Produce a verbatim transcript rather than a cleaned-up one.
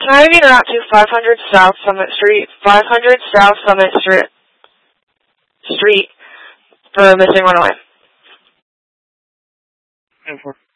Can I have you route to five hundred South Summit Street, five hundred South Summit Street, Street for missing runaway? ten four.